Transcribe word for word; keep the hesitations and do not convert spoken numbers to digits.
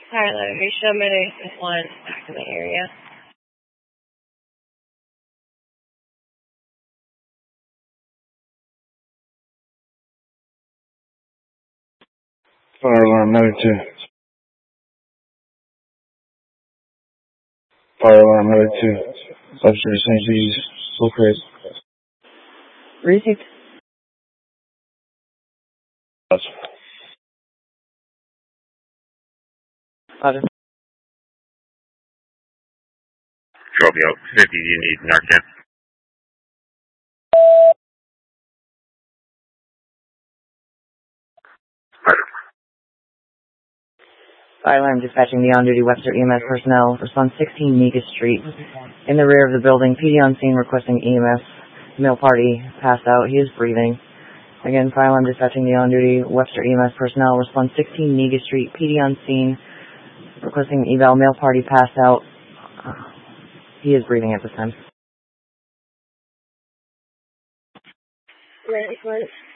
Tyler, you show me the one back in the area. Fire alarm medic two. Fire alarm medic two. Webster Saint G's. Full crate. Received. Roger. Scorpio fifty, you need Narcan. Fire alarm dispatching the on-duty Webster E M S personnel. Response sixteen Negus Street. In the rear of the building. P D on scene requesting E M S. Male party passed out. He is breathing. Again, fire alarm dispatching the on-duty Webster E M S personnel. Response sixteen Negus Street. P D on scene requesting eval. Male party passed out. He is breathing at this time. Ready for it.